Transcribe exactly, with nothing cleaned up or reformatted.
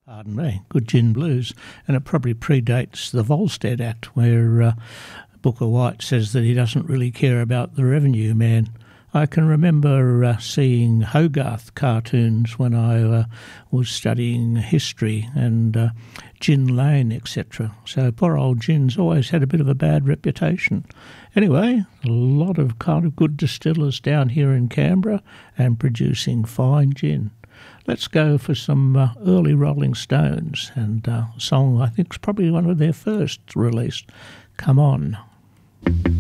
Pardon me, Good Gin Blues, and it probably predates the Volstead Act, where uh, Booker White says that he doesn't really care about the revenue man. I can remember uh, seeing Hogarth cartoons when I uh, was studying history, and uh, Gin Lane, et cetera. So poor old gin's always had a bit of a bad reputation. Anyway, a lot of kind of good distillers down here in Canberra and producing fine gin. Let's go for some uh, early Rolling Stones, and uh, a song I think is probably one of their first released, Come On.